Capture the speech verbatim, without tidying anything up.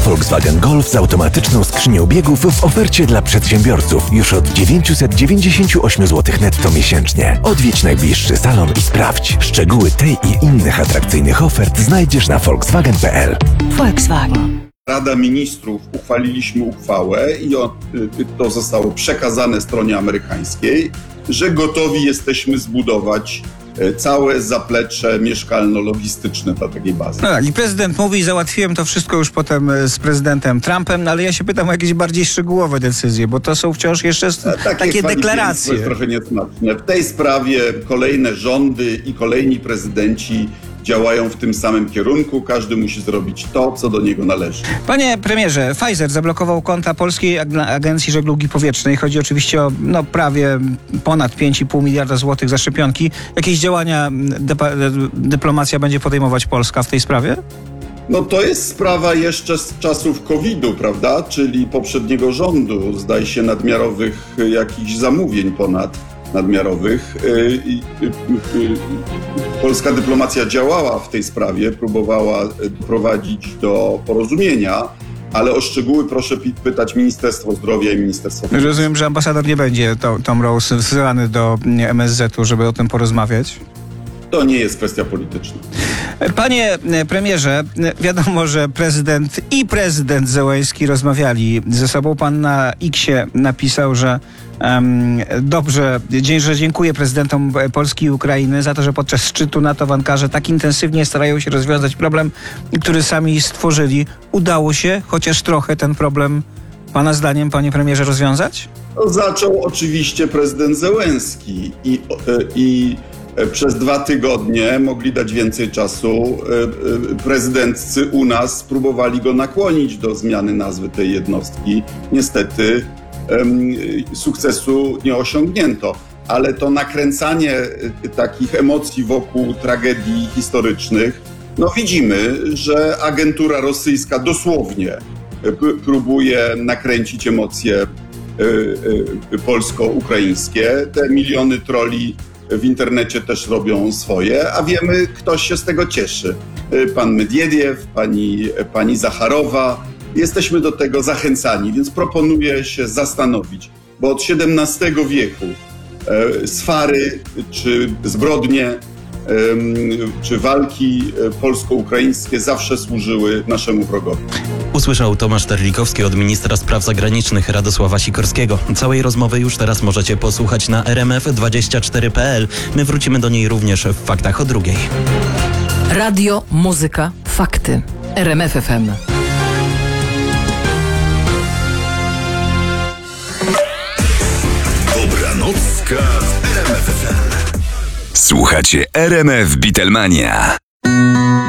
Volkswagen Golf z automatyczną skrzynią biegów w ofercie dla przedsiębiorców już od dziewięćset dziewięćdziesiąt osiem złotych netto miesięcznie. Odwiedź najbliższy salon i sprawdź. Szczegóły tej i innych atrakcyjnych ofert znajdziesz na volkswagen kropka p l. Volkswagen. Rada Ministrów uchwaliliśmy uchwałę i to zostało przekazane stronie amerykańskiej, że gotowi jesteśmy zbudować całe zaplecze mieszkalno-logistyczne dla takiej bazy. No tak, i prezydent mówi, załatwiłem to wszystko już potem z prezydentem Trumpem, no ale ja się pytam o jakieś bardziej szczegółowe decyzje, bo to są wciąż jeszcze takie, takie deklaracje. To jest trochę niesmaczne. W tej sprawie kolejne rządy i kolejni prezydenci działają w tym samym kierunku. Każdy musi zrobić to, co do niego należy. Panie premierze, Pfizer zablokował konta Polskiej Agencji Żeglugi Powietrznej. Chodzi oczywiście o no, prawie ponad pięć i pół miliarda złotych za szczepionki. Jakieś działania dypa- dyplomacja będzie podejmować Polska w tej sprawie? No to jest sprawa jeszcze z czasów kowida, prawda? Czyli poprzedniego rządu, zdaje się, nadmiarowych jakichś zamówień ponad nadmiarowych. Polska dyplomacja działała w tej sprawie, próbowała prowadzić do porozumienia, ale o szczegóły proszę pytać Ministerstwo Zdrowia i Ministerstwo Finansów. Rozumiem, że ambasador nie będzie Tom Rose wzywany do M S Z u, żeby o tym porozmawiać? To nie jest kwestia polityczna. Panie premierze, wiadomo, że prezydent i prezydent Zełenski rozmawiali ze sobą. Pan na X-ie napisał, że um, dobrze, że dziękuję prezydentom Polski i Ukrainy za to, że podczas szczytu NATO w Ankarze tak intensywnie starają się rozwiązać problem, który sami stworzyli. Udało się chociaż trochę ten problem, pana zdaniem, panie premierze, rozwiązać? No, zaczął oczywiście prezydent Zełenski i, i przez dwa tygodnie mogli dać więcej czasu. Prezydentcy u nas próbowali go nakłonić do zmiany nazwy tej jednostki. Niestety sukcesu nie osiągnięto. Ale to nakręcanie takich emocji wokół tragedii historycznych, no widzimy, że agentura rosyjska dosłownie próbuje nakręcić emocje polsko-ukraińskie. Te miliony troli w internecie też robią swoje, a wiemy, kto się z tego cieszy. Pan Medwiediew, pani, pani Zacharowa. Jesteśmy do tego zachęcani, więc proponuję się zastanowić, bo od siedemnastego wieku e, swary czy zbrodnie, e, czy walki polsko-ukraińskie zawsze służyły naszemu wrogowi. Usłyszał Tomasz Terlikowski od ministra spraw zagranicznych Radosława Sikorskiego. Całej rozmowy już teraz możecie posłuchać na r m f dwadzieścia cztery kropka p l. My wrócimy do niej również w faktach o drugiej. Radio, muzyka, fakty. R M F F M. Dobranocka w R M F F M. Słuchacie R M F Beatlemania.